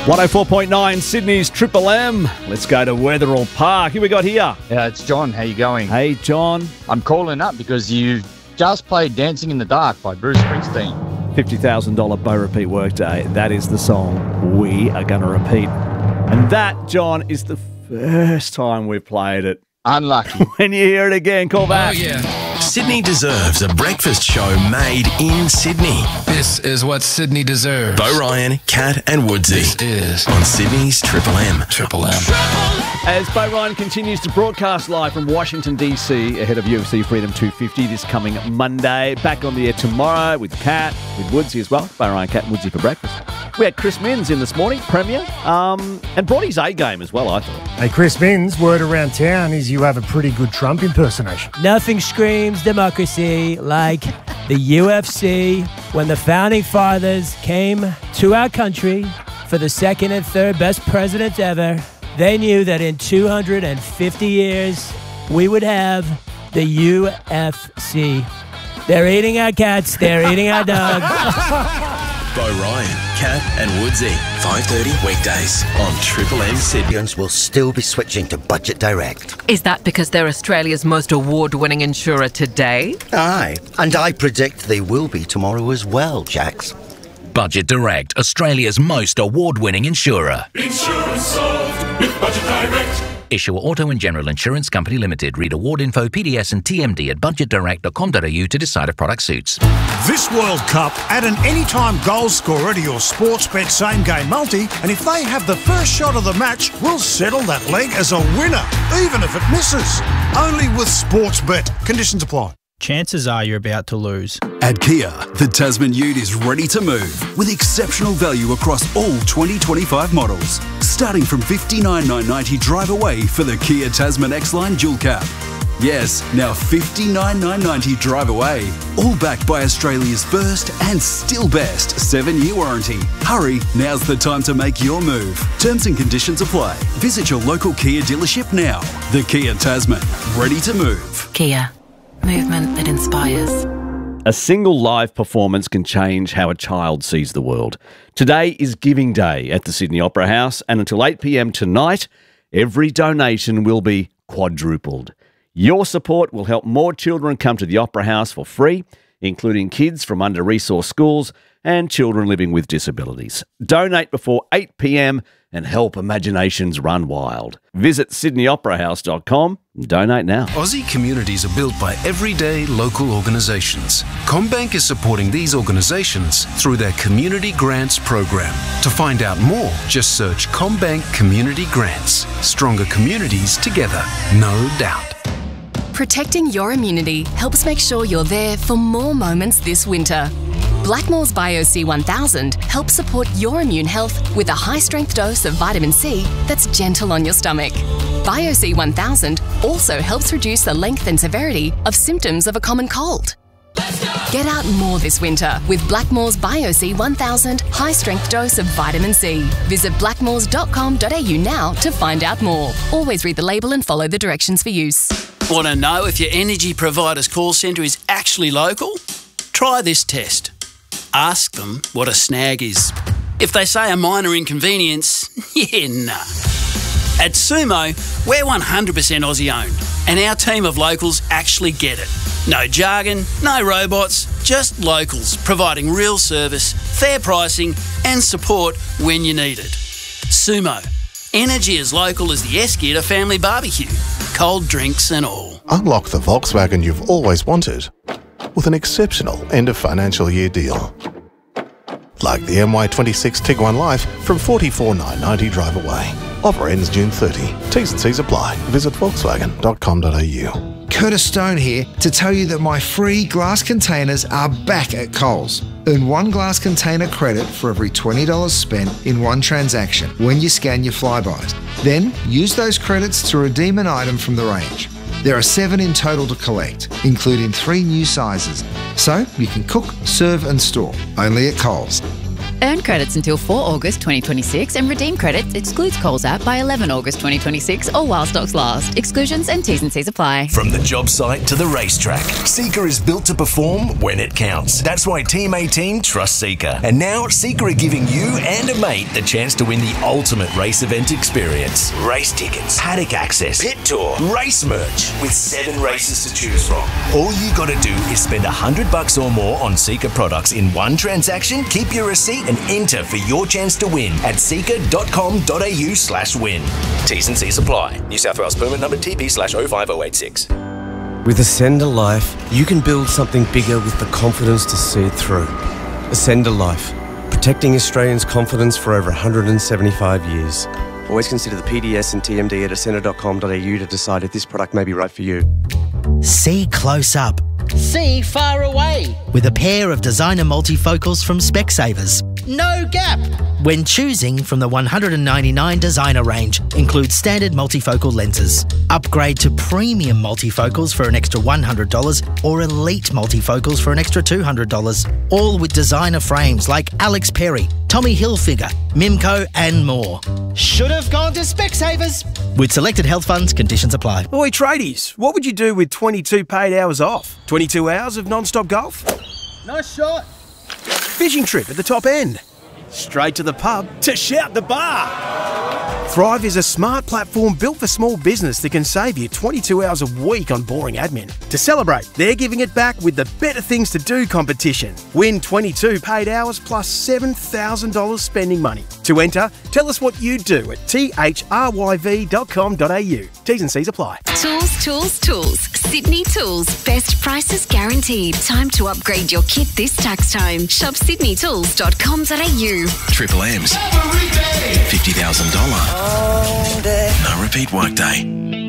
104.9 Sydney's Triple M. Let's go to Wetherill Park. Who we got here? Yeah, it's John. How you going? Hey, John. I'm calling up because you just played Dancing in the Dark by Bruce Springsteen. $50,000 Bo Repeat Workday. That is the song we are going to repeat. And that, John, is the first time we've played it. Unlucky. When you hear it again, call back. Oh, yeah. Sydney deserves a breakfast show made in Sydney. This is what Sydney deserves. Bo Ryan, Kat and Woodsy. This is on Sydney's Triple M. Triple M. As Bo Ryan continues to broadcast live from Washington, D.C. ahead of UFC Freedom 250 this coming Monday. Back on the air tomorrow with Kat, with Woodsy as well. Bo Ryan, Kat and Woodsy for breakfast. We had Chris Minns in this morning, Premier, and brought his A-game as well, I thought. Hey, Chris Minns, word around town is you have a pretty good Trump impersonation. Nothing screams democracy like the UFC. When the Founding Fathers came to our country for the second and third best presidents ever, they knew that in 250 years, we would have the UFC. They're eating our cats, they're eating our dogs. Bo Ryan, Kat and Woodsy. 5:30 weekdays on Triple M Sydney. Will still be switching to Budget Direct. Is that because they're Australia's most award-winning insurer today? Aye, and I predict they will be tomorrow as well, Jax. Budget Direct, Australia's most award-winning insurer. Insurance solved with Budget Direct. Issuer Auto and General Insurance Company Limited. Read award info, PDS and TMD at budgetdirect.com.au to decide if product suits. This World Cup, add an anytime goal scorer to your Sportsbet same-game multi, and if they have the first shot of the match, we'll settle that leg as a winner, even if it misses. Only with Sportsbet. Conditions apply. Chances are you're about to lose. At Kia, the Tasman Ute is ready to move with exceptional value across all 2025 models. Starting from $59,990 drive away for the Kia Tasman X-Line Dual Cab. Yes, now $59,990 drive away. All backed by Australia's first and still best 7-year warranty. Hurry, now's the time to make your move. Terms and conditions apply. Visit your local Kia dealership now. The Kia Tasman, ready to move. Kia. Movement that inspires. A single live performance can change how a child sees the world. Today is Giving Day at the Sydney Opera House, and until 8 p.m. tonight, every donation will be quadrupled. Your support will help more children come to the Opera House for free, including kids from under-resourced schools and children living with disabilities. Donate before 8 p.m. and help imaginations run wild. Visit sydneyoperahouse.com and donate now. Aussie communities are built by everyday local organisations. CommBank is supporting these organisations through their Community Grants program. To find out more, just search CommBank Community Grants. Stronger communities together, no doubt. Protecting your immunity helps make sure you're there for more moments this winter. Blackmores BioC 1000 helps support your immune health with a high-strength dose of vitamin C that's gentle on your stomach. BioC 1000 also helps reduce the length and severity of symptoms of a common cold. Get out more this winter with Blackmores BioC 1000 high-strength dose of vitamin C. Visit blackmores.com.au now to find out more. Always read the label and follow the directions for use. Want to know if your energy provider's call centre is actually local? Try this test. Ask them what a snag is. If they say a minor inconvenience, yeah, nah. At Sumo, we're 100% Aussie owned, and our team of locals actually get it. No jargon, no robots, just locals providing real service, fair pricing and support when you need it. Sumo. Energy as local as the Esgear family barbecue. Cold drinks and all. Unlock the Volkswagen you've always wanted with an exceptional end of financial year deal. Like the MY26 Tiguan Life from $44,990 drive away. Offer ends June 30. T's and C's apply. Visit volkswagen.com.au. Curtis Stone here to tell you that my free glass containers are back at Coles. Earn one glass container credit for every $20 spent in one transaction when you scan your Flybys. Then use those credits to redeem an item from the range. There are 7 in total to collect, including 3 new sizes. So you can cook, serve and store, only at Coles. Earn credits until 4 August 2026 and redeem credits excludes Coles app by 11 August 2026 or while stocks last. Exclusions and T's and C's apply. From the job site to the racetrack, Seeker is built to perform when it counts. That's why Team 18 trusts Seeker. And now Seeker are giving you and a mate the chance to win the ultimate race event experience. Race tickets, paddock access, pit tour, race merch, with 7 races to choose from. All you got to do is spend $100 or more on Seeker products in one transaction, keep your receipt and enter for your chance to win at seeker.com.au/win. T's and C's apply. New South Wales permit number TP/05086. With Ascender Life, you can build something bigger with the confidence to see it through. Ascender Life, protecting Australians' confidence for over 175 years. Always consider the PDS and TMD at ascender.com.au to decide if this product may be right for you. See close up. See far away. With a pair of designer multifocals from Specsavers. No gap. When choosing from the 199 designer range, includes standard multifocal lenses. Upgrade to premium multifocals for an extra $100 or elite multifocals for an extra $200. All with designer frames like Alex Perry, Tommy Hilfiger, Mimco and more. Should have gone to Specsavers. With selected health funds, conditions apply. Oi tradies, what would you do with 22 paid hours off? 22 hours of non-stop golf? Nice shot. Fishing trip at the top end? Straight to the pub to shout the bar? Thrive is a smart platform built for small business that can save you 22 hours a week on boring admin. To celebrate, they're giving it back with the Better Things to Do competition. Win 22 paid hours plus $7,000 spending money. To enter, tell us what you do at thryv.com.au. T's and C's apply. Tools, tools, tools. Sydney Tools. Best prices guaranteed. Time to upgrade your kit this tax time. Shop sydneytools.com.au. Triple M's. $50,000. No repeat workday.